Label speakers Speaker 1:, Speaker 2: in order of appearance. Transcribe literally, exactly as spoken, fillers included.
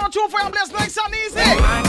Speaker 1: one, two for your bless nice and easy.